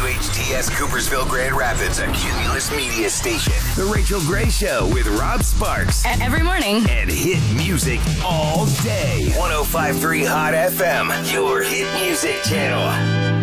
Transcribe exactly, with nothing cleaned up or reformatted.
W H T S Coopersville Grand Rapids, a Cumulus Media station. The Rachel Gray Show with Rob Sparks. Every morning. And hit music all day. one oh five point three Hot F M, your hit music channel.